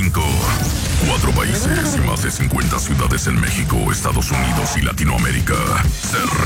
5. 4 países y más de 50 ciudades en México, Estados Unidos y Latinoamérica se